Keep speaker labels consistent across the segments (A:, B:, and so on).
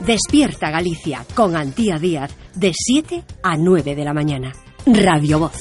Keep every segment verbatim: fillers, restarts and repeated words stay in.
A: Despierta Galicia con Antía Díaz de siete a nueve de la mañana. Radio Voz.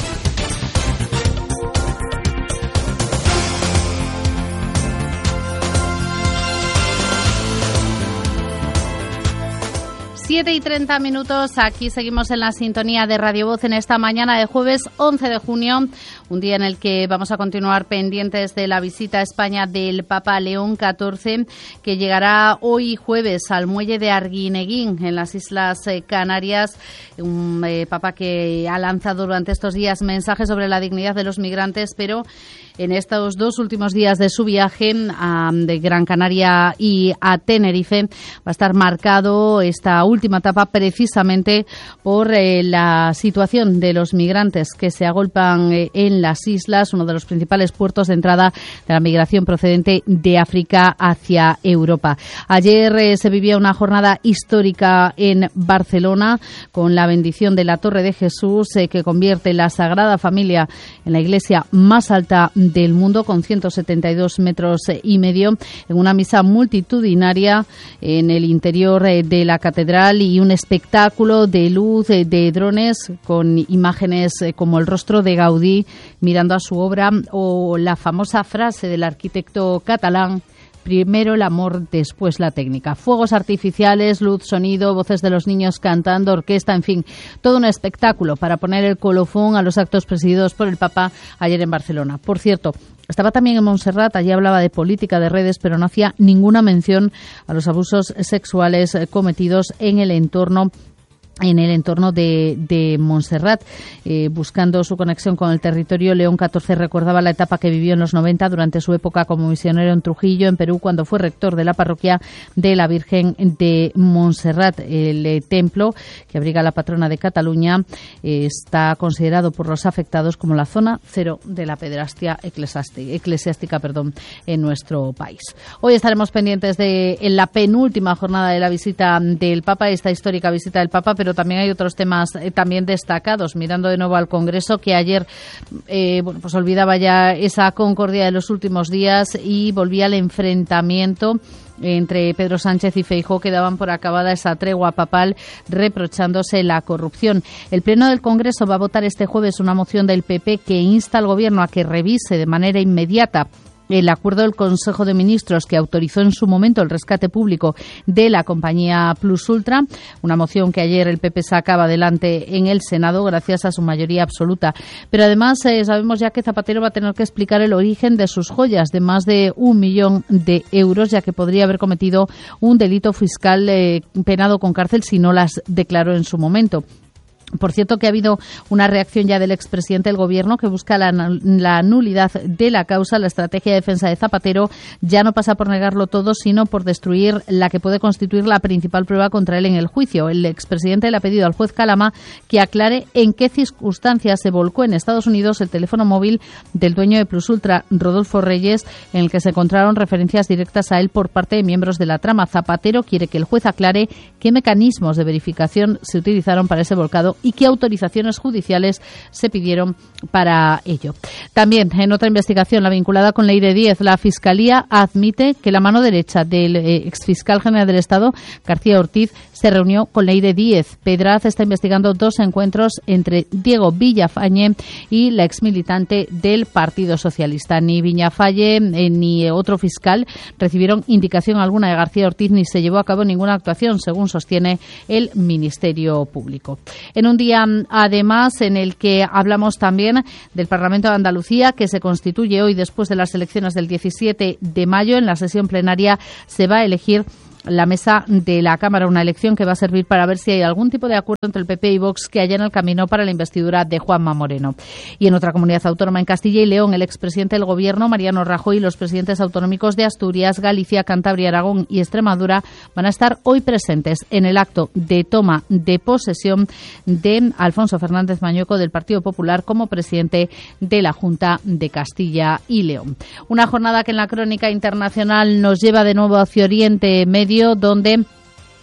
B: siete y treinta minutos, aquí seguimos en la sintonía de Radio Voz en esta mañana de jueves once de junio, un día en el que vamos a continuar pendientes de la visita a España del Papa León catorce, que llegará hoy jueves al muelle de Arguineguín, en las Islas Canarias. Un eh, Papa que ha lanzado durante estos días mensajes sobre la dignidad de los migrantes, pero en estos dos últimos días de su viaje a, de Gran Canaria y a Tenerife va a estar marcado esta última etapa precisamente por eh, la situación de los migrantes que se agolpan eh, en las islas, uno de los principales puertos de entrada de la migración procedente de África hacia Europa. Ayer eh, se vivía una jornada histórica en Barcelona con la bendición de la Torre de Jesús, eh, que convierte la Sagrada Familia en la iglesia más alta del mundo, con ciento setenta y dos metros y medio, en una misa multitudinaria en el interior de la catedral y un espectáculo de luz, de drones con imágenes como el rostro de Gaudí mirando a su obra, o la famosa frase del arquitecto catalán: primero el amor, después la técnica. Fuegos artificiales, luz, sonido, voces de los niños cantando, orquesta, en fin, todo un espectáculo para poner el colofón a los actos presididos por el Papa ayer en Barcelona. Por cierto, estaba también en Montserrat, allí hablaba de política de redes, pero no hacía ninguna mención a los abusos sexuales cometidos en el entorno en el entorno de, de Montserrat. Eh, buscando su conexión con el territorio, León catorce recordaba la etapa que vivió en los noventa durante su época como misionero en Trujillo, en Perú, cuando fue rector de la parroquia de la Virgen de Montserrat. El eh, templo que abriga a la patrona de Cataluña eh, está considerado por los afectados como la zona cero de la pederastia eclesiástica, eclesiástica perdón, en nuestro país. Hoy estaremos pendientes de en la penúltima jornada de la visita del Papa, esta histórica visita del Papa, pero también hay otros temas eh, también destacados, mirando de nuevo al Congreso, que ayer eh, bueno, pues olvidaba ya esa concordia de los últimos días y volvía al enfrentamiento entre Pedro Sánchez y Feijóo, que daban por acabada esa tregua papal, reprochándose la corrupción. El Pleno del Congreso va a votar este jueves una moción del P P que insta al Gobierno a que revise de manera inmediata el acuerdo del Consejo de Ministros que autorizó en su momento el rescate público de la compañía Plus Ultra, una moción que ayer el P P sacaba adelante en el Senado gracias a su mayoría absoluta. Pero además eh, sabemos ya que Zapatero va a tener que explicar el origen de sus joyas de más de un millón de euros, ya que podría haber cometido un delito fiscal eh, penado con cárcel si no las declaró en su momento. Por cierto, que ha habido una reacción ya del expresidente del Gobierno que busca la, la nulidad de la causa. La estrategia de defensa de Zapatero ya no pasa por negarlo todo, sino por destruir la que puede constituir la principal prueba contra él en el juicio. El expresidente le ha pedido al juez Calama que aclare en qué circunstancias se volcó en Estados Unidos el teléfono móvil del dueño de Plus Ultra, Rodolfo Reyes, en el que se encontraron referencias directas a él por parte de miembros de la trama. Zapatero quiere que el juez aclare qué mecanismos de verificación se utilizaron para ese volcado y qué autorizaciones judiciales se pidieron para ello. También, en otra investigación, la vinculada con Ley de diez, la Fiscalía admite que la mano derecha del eh, exfiscal general del Estado, García Ortiz, se reunió con Ley de diez. Pedraz está investigando dos encuentros entre Diego Villafañe y la exmilitante del Partido Socialista. Ni Villafañe eh, ni otro fiscal recibieron indicación alguna de García Ortiz, ni se llevó a cabo ninguna actuación, según sostiene el Ministerio Público. En un día, además, en el que hablamos también del Parlamento de Andalucía, que se constituye hoy después de las elecciones del diecisiete de mayo. En la sesión plenaria se va a elegir la mesa de la Cámara, una elección que va a servir para ver si hay algún tipo de acuerdo entre el P P y Vox que allana el camino para la investidura de Juanma Moreno. Y en otra comunidad autónoma, en Castilla y León, el expresidente del Gobierno, Mariano Rajoy, y los presidentes autonómicos de Asturias, Galicia, Cantabria, Aragón y Extremadura van a estar hoy presentes en el acto de toma de posesión de Alfonso Fernández Mañueco del Partido Popular como presidente de la Junta de Castilla y León. Una jornada que en la crónica internacional nos lleva de nuevo hacia Oriente Medio, donde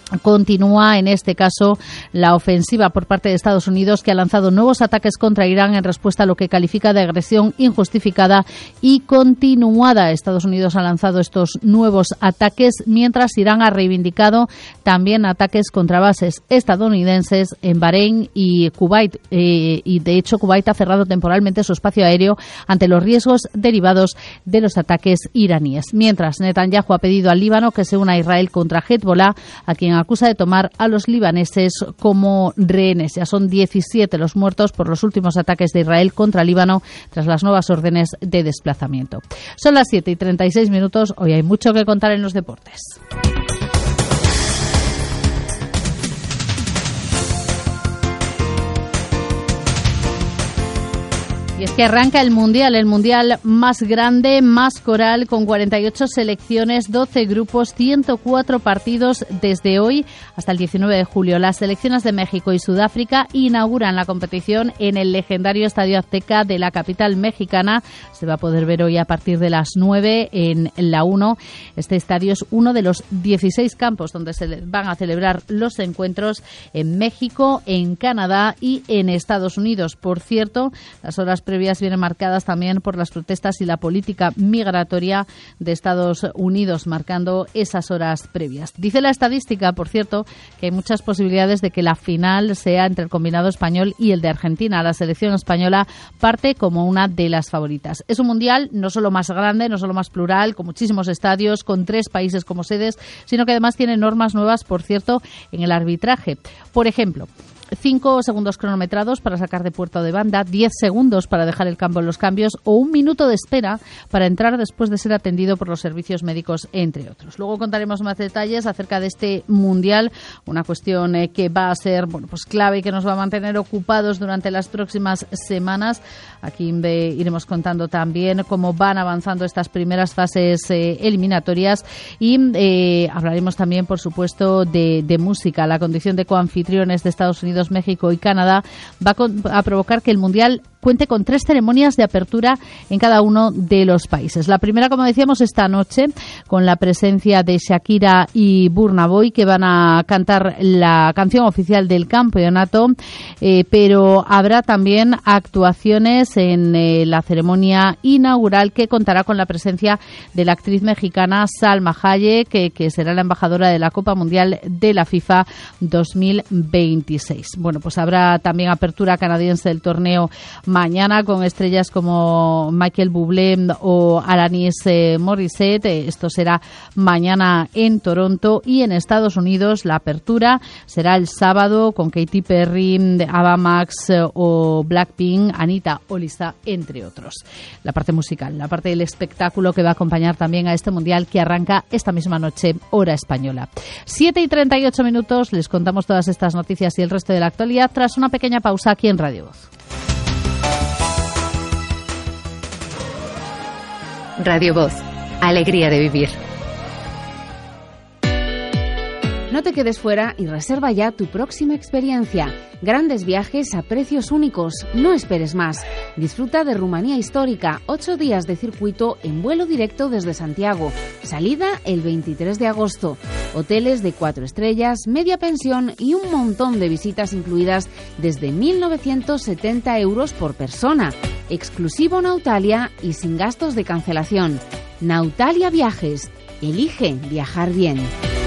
B: Continúa, en este caso, la ofensiva por parte de Estados Unidos, que ha lanzado nuevos ataques contra Irán en respuesta a lo que califica de agresión injustificada y continuada. Estados Unidos ha lanzado estos nuevos ataques, mientras Irán ha reivindicado también ataques contra bases estadounidenses en Bahrein y Kuwait. Eh, y, de hecho, Kuwait ha cerrado temporalmente su espacio aéreo ante los riesgos derivados de los ataques iraníes. Mientras, Netanyahu ha pedido al Líbano que se una a Israel contra Hezbollah, a quien acusa de tomar a los libaneses como rehenes. Ya son diecisiete los muertos por los últimos ataques de Israel contra Líbano tras las nuevas órdenes de desplazamiento. Son las siete y treinta y seis minutos. Hoy hay mucho que contar en los deportes. Y es que arranca el Mundial, el Mundial más grande, más coral, con cuarenta y ocho selecciones, doce grupos, ciento cuatro partidos desde hoy hasta el diecinueve de julio. Las selecciones de México y Sudáfrica inauguran la competición en el legendario Estadio Azteca de la capital mexicana. Se va a poder ver hoy a partir de las nueve en la uno. Este estadio es uno de los dieciséis campos donde se van a celebrar los encuentros en México, en Canadá y en Estados Unidos. Por cierto, las horas previas vienen marcadas también por las protestas y la política migratoria de Estados Unidos, marcando esas horas previas. Dice la estadística, por cierto, que hay muchas posibilidades de que la final sea entre el combinado español y el de Argentina. La selección española parte como una de las favoritas. Es un mundial no solo más grande, no solo más plural, con muchísimos estadios, con tres países como sedes, sino que además tiene normas nuevas, por cierto, en el arbitraje. Por ejemplo, cinco segundos cronometrados para sacar de puerta o de banda, diez segundos para dejar el campo en los cambios o un minuto de espera para entrar después de ser atendido por los servicios médicos, entre otros. Luego contaremos más detalles acerca de este mundial, una cuestión eh, que va a ser bueno, pues clave y que nos va a mantener ocupados durante las próximas semanas. Aquí de, iremos contando también cómo van avanzando estas primeras fases eh, eliminatorias y eh, hablaremos también, por supuesto, de, de música. La condición de coanfitriones de Estados Unidos, México y Canadá va a provocar que el Mundial cuente con tres ceremonias de apertura en cada uno de los países. La primera, como decíamos, esta noche, con la presencia de Shakira y Burna Boy, que van a cantar la canción oficial del campeonato, eh, pero habrá también actuaciones en eh, la ceremonia inaugural, que contará con la presencia de la actriz mexicana Salma Hayek, que, que será la embajadora de la Copa Mundial de la FIFA dos mil veintiséis. Bueno, pues habrá también apertura canadiense del torneo mañana, con estrellas como Michael Bublé o Alanis eh, Morissette. Esto será mañana en Toronto, y en Estados Unidos la apertura será el sábado con Katy Perry, Ava Max eh, o Blackpink, Anita o Lisa, entre otros. La parte musical, la parte del espectáculo que va a acompañar también a este mundial, que arranca esta misma noche, hora española. siete y treinta y ocho minutos, les contamos todas estas noticias y el resto de la actualidad tras una pequeña pausa aquí en Radio Voz.
A: Radio Voz, alegría de vivir.
C: No te quedes fuera y reserva ya tu próxima experiencia. Grandes viajes a precios únicos. No esperes más. Disfruta de Rumanía Histórica. Ocho días de circuito en vuelo directo desde Santiago. Salida el veintitrés de agosto. Hoteles de cuatro estrellas, media pensión y un montón de visitas incluidas desde mil novecientos setenta euros por persona. Exclusivo Nautalia y sin gastos de cancelación. Nautalia Viajes. Elige viajar bien.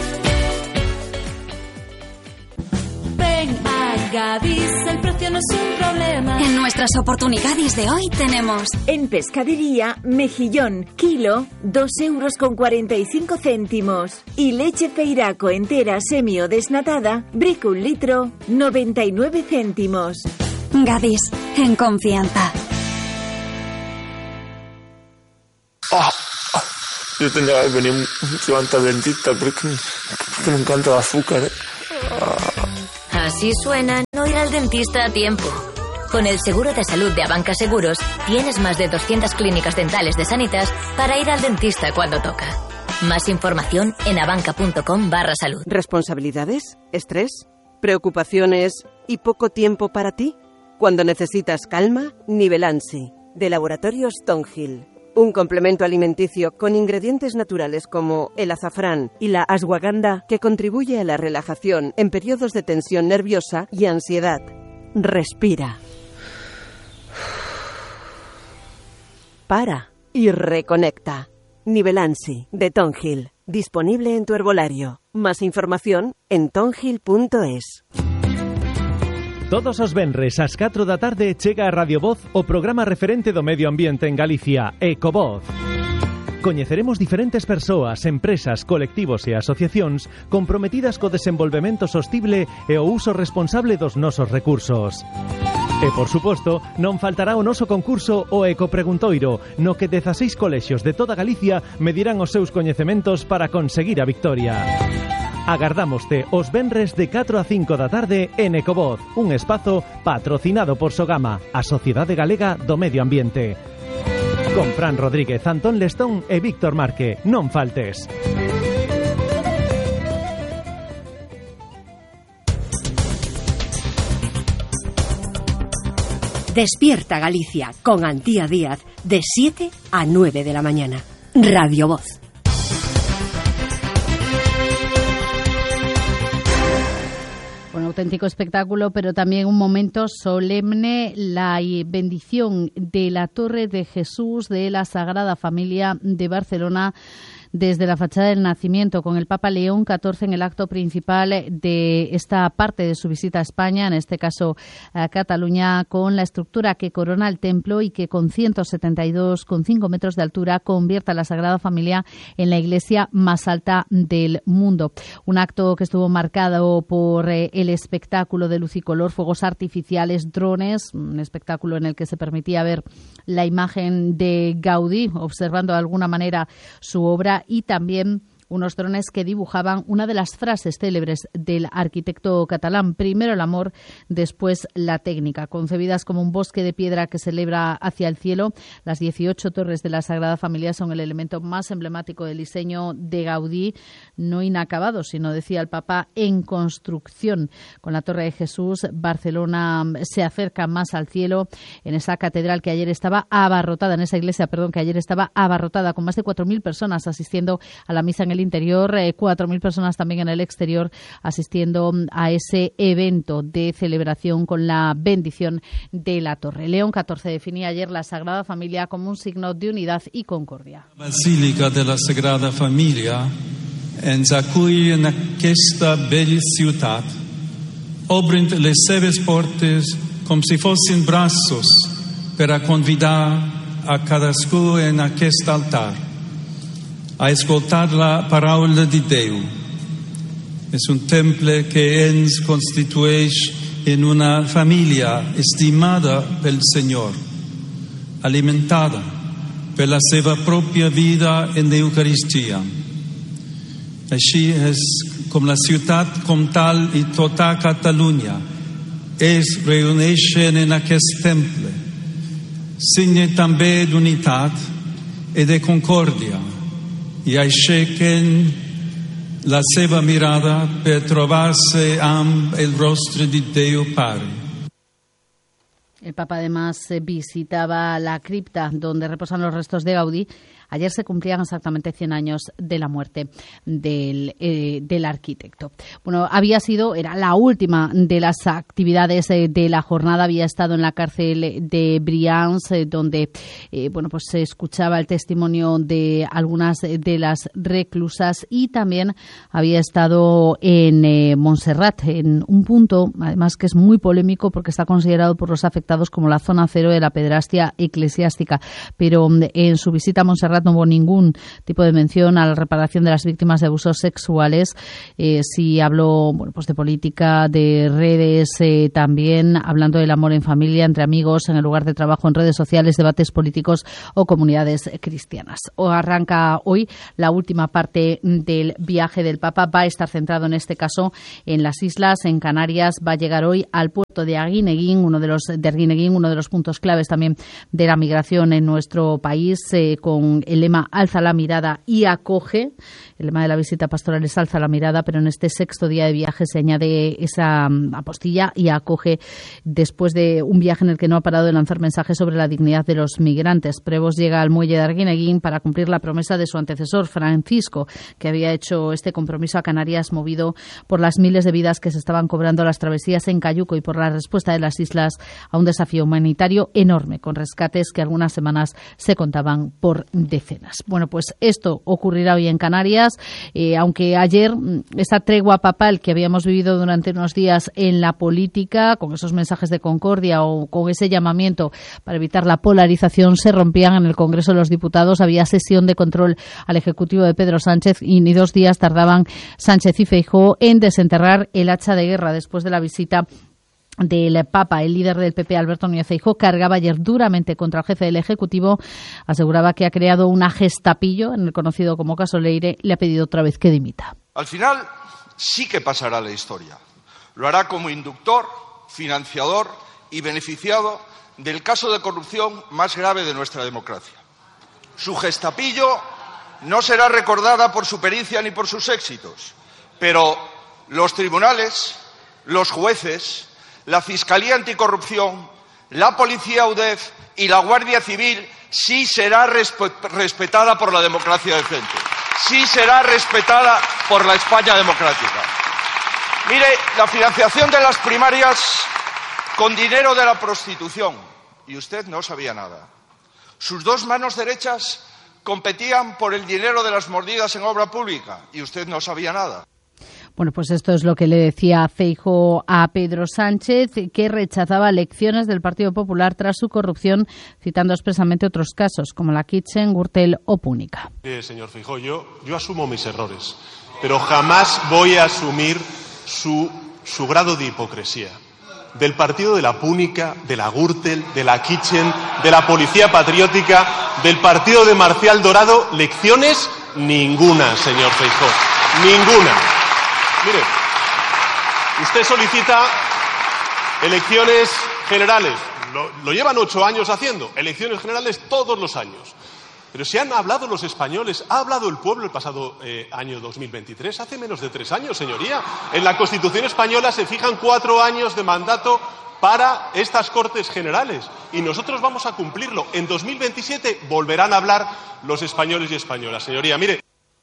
D: Gadis, el precio no es un problema.
E: En nuestras oportunidades de hoy tenemos:
F: en pescadería, mejillón, kilo, dos euros con cuarenta y cinco céntimos. Y leche Feiraco entera, semi o desnatada, brico un litro, noventa y nueve céntimos.
E: Gadis, en confianza.
G: Oh, oh, yo tendría que haber venido mucho antes al dentista, porque, porque me encanta el azúcar, ¿eh? Oh.
H: Así suena no ir al dentista a tiempo. Con el seguro de salud de Abanca Seguros, tienes más de doscientas clínicas dentales de Sanitas para ir al dentista cuando toca. Más información en abanca.com barra salud.
I: ¿Responsabilidades? ¿Estrés? ¿Preocupaciones y poco tiempo para ti? Cuando necesitas calma, Nivelansi, de Laboratorios Tonhill. un complemento alimenticio con ingredientes naturales como el azafrán y la ashwagandha que contribuye a la relajación en periodos de tensión nerviosa y ansiedad. Respira. Para y reconecta. Nivelansi, de Tonhill. Disponible en tu herbolario. Más información en tonhill punto es.
J: Todos os venres ás catro da tarde chega a Radio Voz o programa referente do medio ambiente en Galicia, Ecovoz. Coñeceremos diferentes persoas, empresas, colectivos e asociacións comprometidas co desenvolvemento sostible e o uso responsable dos nosos recursos. E, por suposto, non faltará o noso concurso o Ecopreguntoiro, no que dezaseis colexios de toda Galicia medirán os seus coñecementos para conseguir a victoria. Agardámoste os venres de catro a cinco da tarde en Ecovoz, un espazo patrocinado por Sogama, a Sociedade Galega do Medio Ambiente. Con Fran Rodríguez, Antón Lestón e Víctor Marque. Non faltes.
A: Despierta Galicia con Antía Díaz de siete a nueve de la mañana. Radio Voz.
B: Un auténtico espectáculo, pero también un momento solemne, la bendición de la Torre de Jesús de la Sagrada Familia de Barcelona desde la fachada del Nacimiento, con el Papa León catorce en el acto principal de esta parte de su visita a España, en este caso a Cataluña, con la estructura que corona el templo y que con ciento setenta y dos coma cinco metros de altura convierte a la Sagrada Familia en la iglesia más alta del mundo. Un acto que estuvo marcado por eh, el espectáculo de luz y color, fuegos artificiales, drones, un espectáculo en el que se permitía ver la imagen de Gaudí, observando de alguna manera su obra, y también unos drones que dibujaban una de las frases célebres del arquitecto catalán: primero el amor, después la técnica. Concebidas como un bosque de piedra que se eleva hacia el cielo, las dieciocho torres de la Sagrada Familia son el elemento más emblemático del diseño de Gaudí, no inacabado, sino, decía el Papa, en construcción. Con la Torre de Jesús, Barcelona se acerca más al cielo, en esa catedral que ayer estaba abarrotada, en esa iglesia, perdón, que ayer estaba abarrotada, con más de cuatro mil personas asistiendo a la misa en el interior, eh, cuatro mil personas también en el exterior asistiendo a ese evento de celebración con la bendición de la Torre. León catorce definía ayer la Sagrada Familia como un signo de unidad y concordia.
K: Basílica de la Sagrada Familia, en cui en aquesta bella ciutat obren les seves portes com si fossin braços per a convidar a cadascú en aquest altar a escoltar la paraula de Déu. És un temple que ens constitueix en una família estimada pel Senyor, alimentada per la seva pròpia vida en l'Eucaristia. Així és com la ciutat comtal i tota Catalunya es reuneixen en aquest temple, signe també d'unitat i de concòrdia, i aixequen la seva mirada per trobar-se amb el rostre de Déu Pare.
B: El Papa además visitaba la cripta donde reposan los restos de Gaudí. Ayer se cumplían exactamente cien años de la muerte del, eh, del arquitecto. Bueno, había sido, era la última de las actividades eh, de la jornada. Había estado en la cárcel de Brians, eh, donde eh, bueno, pues se escuchaba el testimonio de algunas de las reclusas, y también había estado en eh, Montserrat, en un punto, además, que es muy polémico porque está considerado por los afectados como la zona cero de la pederastia eclesiástica. Pero en su visita a Montserrat no hubo ningún tipo de mención a la reparación de las víctimas de abusos sexuales. Eh, sí habló, bueno, pues de política, de redes, eh, también hablando del amor en familia, entre amigos, en el lugar de trabajo, en redes sociales, debates políticos o comunidades cristianas. O arranca hoy la última parte del viaje del Papa. Va a estar centrado en este caso en las islas, en Canarias. Va a llegar hoy al puerto de Arguineguín, uno de los de Arguineguín, uno de los puntos claves también de la migración en nuestro país, eh, con el lema Alza la mirada y acoge. El lema de la visita pastoral es Alza la mirada, pero en este sexto día de viaje se añade esa um, apostilla y acoge, después de un viaje en el que no ha parado de lanzar mensajes sobre la dignidad de los migrantes. Prevost llega al muelle de Arguineguín para cumplir la promesa de su antecesor, Francisco, que había hecho este compromiso a Canarias movido por las miles de vidas que se estaban cobrando las travesías en Cayuco y por la respuesta de las islas a un desafío humanitario enorme, con rescates que algunas semanas se contaban por decenas. Bueno, pues esto ocurrirá hoy en Canarias, eh, aunque ayer esa tregua papal que habíamos vivido durante unos días en la política, con esos mensajes de concordia o con ese llamamiento para evitar la polarización, se rompían en el Congreso de los Diputados. Había sesión de control al Ejecutivo de Pedro Sánchez y ni dos días tardaban Sánchez y Feijóo en desenterrar el hacha de guerra después de la visita del Papa. El líder del P P, Alberto Núñez Feijóo, cargaba ayer duramente contra el jefe del Ejecutivo, aseguraba que ha creado una gestapillo en el conocido como caso Leire, le ha pedido otra vez que dimita.
L: Al final sí que pasará a la historia. Lo hará como inductor, financiador y beneficiado del caso de corrupción más grave de nuestra democracia. Su gestapillo no será recordada por su pericia ni por sus éxitos, pero los tribunales, los jueces, la Fiscalía Anticorrupción, la Policía UDEF y la Guardia Civil sí será resp- respetada por la democracia decente. Sí será respetada por la España democrática. Mire, la financiación de las primarias con dinero de la prostitución, y usted no sabía nada. Sus dos manos derechas competían por el dinero de las mordidas en obra pública, y usted no sabía nada.
B: Bueno, pues esto es lo que le decía Feijóo a Pedro Sánchez, que rechazaba lecciones del Partido Popular tras su corrupción, citando expresamente otros casos, como la Kitchen, Gürtel o Púnica.
M: Eh, señor Feijóo, yo, yo asumo mis errores, pero jamás voy a asumir su, su grado de hipocresía. Del partido de la Púnica, de la Gürtel, de la Kitchen, de la Policía Patriótica, del partido de Marcial Dorado, lecciones ninguna, señor Feijóo, ninguna. Mire, usted solicita elecciones generales, lo, lo llevan ocho años haciendo, elecciones generales todos los años. Pero si han hablado los españoles, ha hablado el pueblo el pasado eh, año dos mil veintitrés, hace menos de tres años, señoría. En la Constitución española se fijan cuatro años de mandato para estas Cortes Generales y nosotros vamos a cumplirlo. En dos mil veintisiete volverán a hablar los españoles y españolas, señoría. Mire.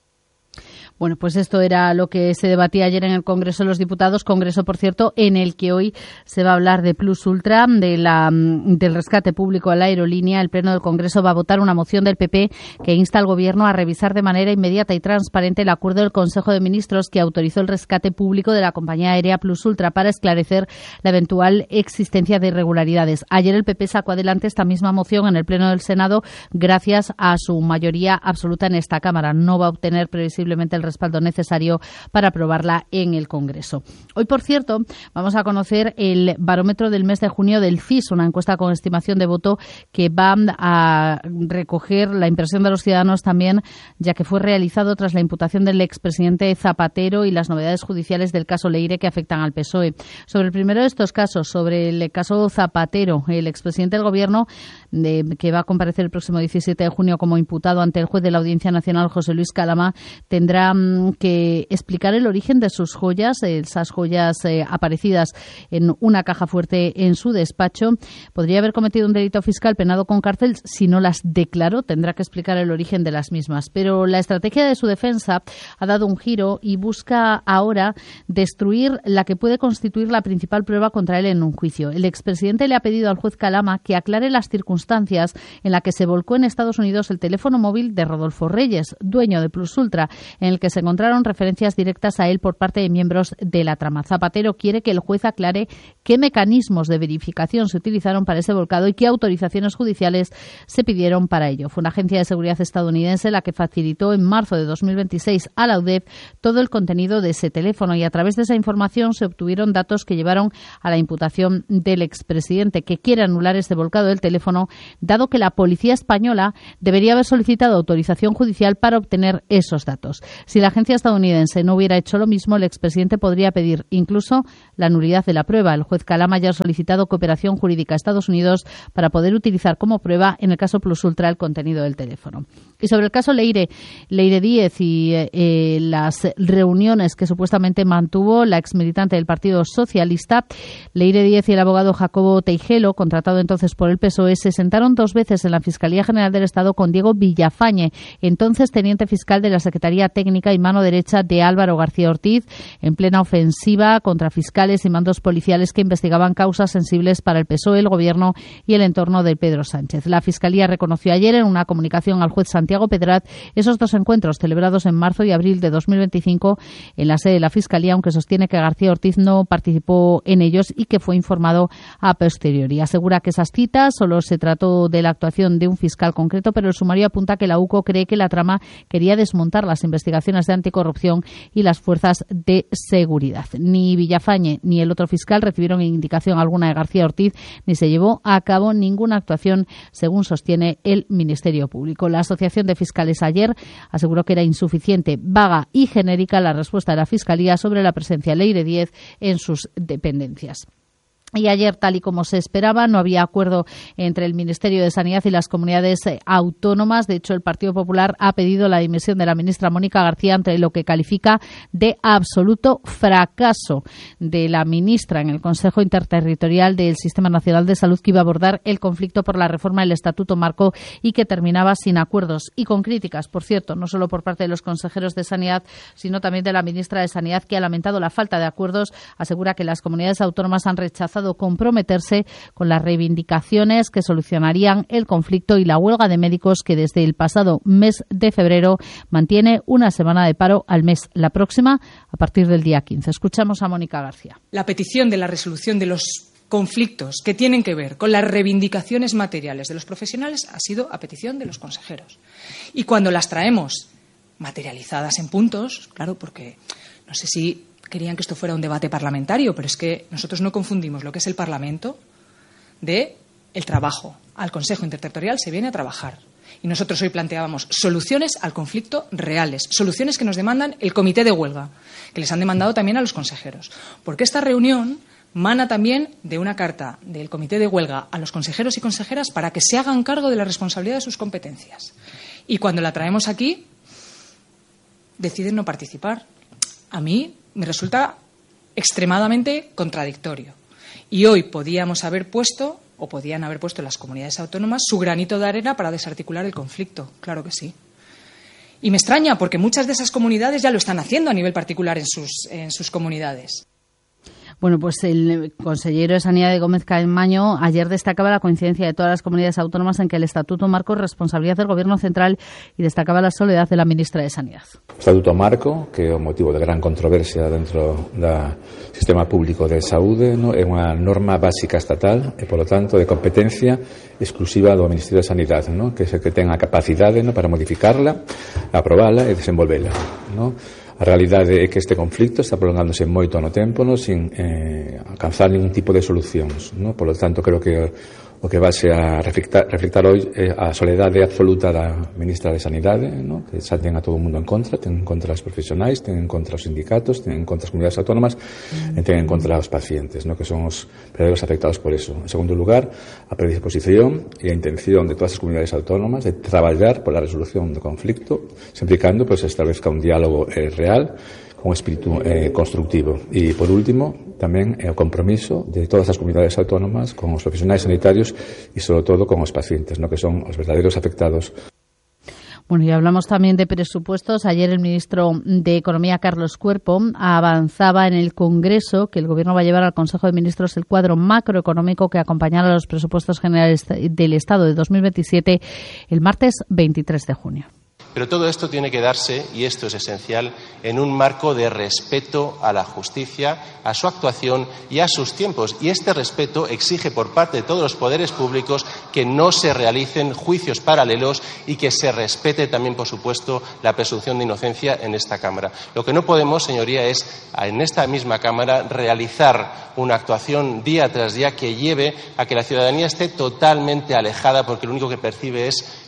B: Bueno, pues esto era lo que se debatía ayer en el Congreso de los Diputados, Congreso, por cierto, en el que hoy se va a hablar de Plus Ultra, de la, del rescate público a la aerolínea. El Pleno del Congreso va a votar una moción del P P que insta al Gobierno a revisar de manera inmediata y transparente el acuerdo del Consejo de Ministros que autorizó el rescate público de la compañía aérea Plus Ultra para esclarecer la eventual existencia de irregularidades. Ayer el P P sacó adelante esta misma moción en el Pleno del Senado gracias a su mayoría absoluta en esta Cámara. No va a obtener previsiblemente el respaldo necesario para aprobarla en el Congreso. Hoy, por cierto, vamos a conocer el barómetro del mes de junio del C I S, una encuesta con estimación de voto que va a recoger la impresión de los ciudadanos también, ya que fue realizado tras la imputación del expresidente Zapatero y las novedades judiciales del caso Leire que afectan al P S O E. Sobre el primero de estos casos, sobre el caso Zapatero, el expresidente del Gobierno, de, que va a comparecer el próximo diecisiete de junio como imputado ante el juez de la Audiencia Nacional, José Luis Calama, tendrá que explicar el origen de sus joyas, esas joyas eh, aparecidas en una caja fuerte en su despacho. Podría haber cometido un delito fiscal penado con cárcel si no las declaró. Tendrá que explicar el origen de las mismas. Pero la estrategia de su defensa ha dado un giro y busca ahora destruir la que puede constituir la principal prueba contra él en un juicio. El expresidente le ha pedido al juez Calama que aclare las circunstancias en las que se volcó en Estados Unidos el teléfono móvil de Rodolfo Reyes, dueño de Plus Ultra, en el que se encontraron referencias directas a él por parte de miembros de la trama. Zapatero quiere que el juez aclare qué mecanismos de verificación se utilizaron para ese volcado y qué autorizaciones judiciales se pidieron para ello. Fue una agencia de seguridad estadounidense la que facilitó en marzo de dos mil veintiséis a la U D E F todo el contenido de ese teléfono y a través de esa información se obtuvieron datos que llevaron a la imputación del expresidente, que quiere anular este volcado del teléfono, dado que la policía española debería haber solicitado autorización judicial para obtener esos datos. Sin Si la agencia estadounidense no hubiera hecho lo mismo, el expresidente podría pedir incluso la nulidad de la prueba. El juez Calama ya ha solicitado cooperación jurídica a Estados Unidos para poder utilizar como prueba, en el caso Plus Ultra, el contenido del teléfono. Y sobre el caso Leire, Leire Díez y eh, las reuniones que supuestamente mantuvo la exmilitante del Partido Socialista, Leire Díez y el abogado Jacobo Teijelo, contratado entonces por el P S O E, se sentaron dos veces en la Fiscalía General del Estado con Diego Villafañe, entonces teniente fiscal de la Secretaría Técnica y mano derecha de Álvaro García Ortiz, en plena ofensiva contra fiscales y mandos policiales que investigaban causas sensibles para el P S O E, el Gobierno y el entorno de Pedro Sánchez. La Fiscalía reconoció ayer en una comunicación al juez Santiago Pedrat esos dos encuentros celebrados en marzo y abril de dos mil veinticinco en la sede de la Fiscalía, aunque sostiene que García Ortiz no participó en ellos y que fue informado a posteriori. Asegura que esas citas solo se trató de la actuación de un fiscal concreto, pero el sumario apunta que la U C O cree que la trama quería desmontar las investigaciones de anticorrupción y las fuerzas de seguridad. Ni Villafañe ni el otro fiscal recibieron indicación alguna de García Ortiz, ni se llevó a cabo ninguna actuación, según sostiene el Ministerio Público. La Asociación de Fiscales ayer aseguró que era insuficiente, vaga y genérica la respuesta de la Fiscalía sobre la presencia de Leire Díez en sus dependencias. Y ayer, tal y como se esperaba, no había acuerdo entre el Ministerio de Sanidad y las comunidades autónomas. De hecho, el Partido Popular ha pedido la dimisión de la ministra Mónica García ante lo que califica de absoluto fracaso de la ministra en el Consejo Interterritorial del Sistema Nacional de Salud, que iba a abordar el conflicto por la reforma del Estatuto Marco y que terminaba sin acuerdos y con críticas, por cierto, no solo por parte de los consejeros de Sanidad, sino también de la ministra de Sanidad, que ha lamentado la falta de acuerdos. Asegura que las comunidades autónomas han rechazado comprometerse con las reivindicaciones que solucionarían el conflicto y la huelga de médicos que desde el pasado mes de febrero mantiene una semana de paro al mes, la próxima a partir del día quince. Escuchamos a Mónica García.
N: La petición de la resolución de los conflictos que tienen que ver con las reivindicaciones materiales de los profesionales ha sido a petición de los consejeros. Y cuando las traemos materializadas en puntos, claro, porque no sé si querían que esto fuera un debate parlamentario, pero es que nosotros no confundimos lo que es el Parlamento de el trabajo. Al Consejo Interterritorial se viene a trabajar. Y nosotros hoy planteábamos soluciones al conflicto reales, soluciones que nos demandan el comité de huelga, que les han demandado también a los consejeros. Porque esta reunión mana también de una carta del comité de huelga a los consejeros y consejeras para que se hagan cargo de la responsabilidad de sus competencias. Y cuando la traemos aquí, deciden no participar. A mí me resulta extremadamente contradictorio. Y hoy podíamos haber puesto, o podían haber puesto las comunidades autónomas, su granito de arena para desarticular el conflicto. Claro que sí. Y me extraña, porque muchas de esas comunidades ya lo están haciendo a nivel particular en sus, en sus comunidades.
B: Bueno, pues el consejero de Sanidad de Gómez Caamaño ayer destacaba la coincidencia de todas las comunidades autónomas en que el Estatuto Marco es responsabilidad del Gobierno central y destacaba la soledad de la ministra de Sanidad.
O: Estatuto Marco, que é un motivo de gran controversia dentro do sistema público de saúde, no? É unha norma básica estatal e, polo tanto, de competencia exclusiva do Ministerio de Sanidade, no? Que é o que ten a capacidade, no? Para modificarla, aprobala e desenvolvela, no? A realidade é que este conflicto está prolongándose moito no tempo, no? Sin eh, alcanzar ningún tipo de solucións, no? Por lo tanto, creo que o que vai a reflectar, reflectar hoy é a soledade absoluta da ministra de Sanidade, no? Que xa ten a todo o mundo en contra, ten en contra os profesionais, ten en contra os sindicatos, ten en contra as comunidades autónomas, e ten en contra os pacientes, no? Que son os verdadeiros afectados por eso. En segundo lugar, a predisposición e a intención de todas as comunidades autónomas de traballar por a resolución do conflicto, sempre e cando pues, se establezca un diálogo eh, real, con espírito eh, constructivo. E, por último, tamén é o compromiso de todas as comunidades autónomas con os profesionais sanitarios e, sobre todo, con os pacientes, no? Que son os verdadeiros afectados.
B: Bueno, y hablamos también de presupuestos. Ayer el ministro de Economía, Carlos Cuerpo, avanzaba en el Congreso que el Gobierno va a llevar al Consejo de Ministros el cuadro macroeconómico que acompañará a los presupuestos generales del Estado de dos mil veintisiete el martes veintitrés de junio.
P: Pero todo esto tiene que darse, y esto es esencial, en un marco de respeto a la justicia, a su actuación y a sus tiempos. Y este respeto exige por parte de todos los poderes públicos que no se realicen juicios paralelos y que se respete también, por supuesto, la presunción de inocencia en esta Cámara. Lo que no podemos, señoría, es en esta misma Cámara realizar una actuación día tras día que lleve a que la ciudadanía esté totalmente alejada, porque lo único que percibe es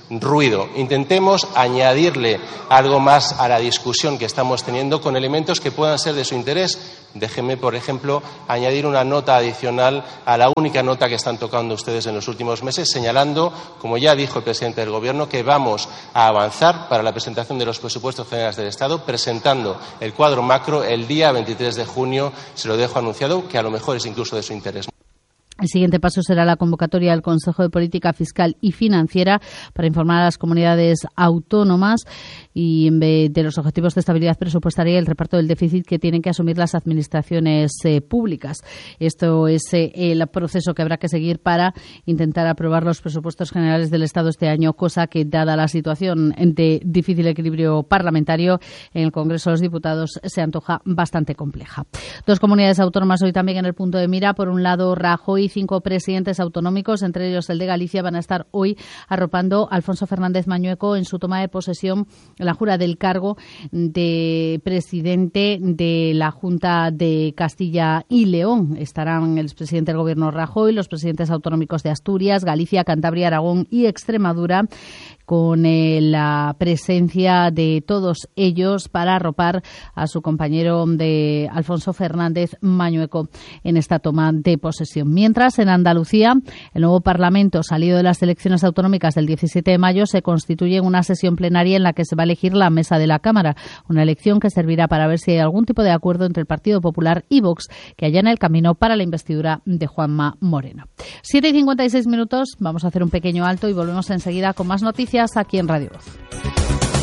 P: ruido. Intentemos añadirle algo más a la discusión que estamos teniendo con elementos que puedan ser de su interés. Déjenme, por ejemplo, añadir una nota adicional a la única nota que están tocando ustedes en los últimos meses, señalando, como ya dijo el presidente del Gobierno, que vamos a avanzar para la presentación de los presupuestos generales del Estado, presentando el cuadro macro el día veintitrés de junio. Se lo dejo anunciado, que a lo mejor es incluso de su interés.
B: El siguiente paso será la convocatoria del Consejo de Política Fiscal y Financiera para informar a las comunidades autónomas y de los objetivos de estabilidad presupuestaria y el reparto del déficit que tienen que asumir las administraciones eh, públicas. Esto es eh, el proceso que habrá que seguir para intentar aprobar los presupuestos generales del Estado este año, cosa que, dada la situación de difícil equilibrio parlamentario en el Congreso de los Diputados, se antoja bastante compleja. Dos comunidades autónomas hoy también en el punto de mira. Por un lado, Rajoy y cinco presidentes autonómicos, entre ellos el de Galicia, van a estar hoy arropando a Alfonso Fernández Mañueco en su toma de posesión, la jura del cargo de presidente de la Junta de Castilla y León. Estarán el presidente del Gobierno Rajoy, los presidentes autonómicos de Asturias, Galicia, Cantabria, Aragón y Extremadura, con eh, la presencia de todos ellos para arropar a su compañero de Alfonso Fernández Mañueco en esta toma de posesión. Mientras, en Andalucía, el nuevo Parlamento, salido de las elecciones autonómicas del diecisiete de mayo, se constituye en una sesión plenaria en la que se va a elegir la mesa de la Cámara, una elección que servirá para ver si hay algún tipo de acuerdo entre el Partido Popular y Vox que allana el camino para la investidura de Juanma Moreno. siete y cincuenta y seis minutos, vamos a hacer un pequeño alto y volvemos enseguida con más noticias aquí en Radio Voz.